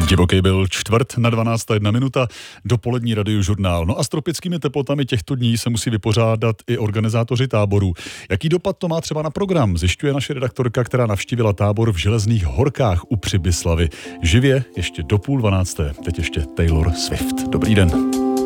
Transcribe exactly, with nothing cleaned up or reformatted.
Divoký byl čtvrt na dvanáct jedna minuta, dopolední radiožurnál. No a s tropickými teplotami těchto dní se musí vypořádat i organizátoři táborů. Jaký dopad to má třeba na program, zjišťuje naše redaktorka, která navštívila tábor v Železných Horkách u Přibyslavy. Živě ještě do půl dvanácté. Teď ještě Taylor Swift. Dobrý den.